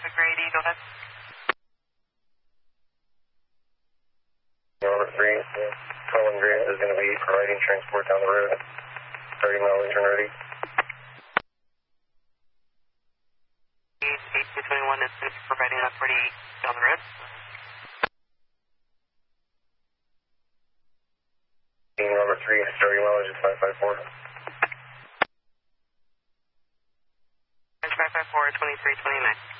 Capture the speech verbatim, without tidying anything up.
traffic for A D, go ahead. Number three, Colin Grant is going to be providing transport down the road. thirty miles, turn ready. eight two twenty-one is providing us forty down the road. Number three, thirty miles, is five five four. five five four, twenty-three twenty-nine.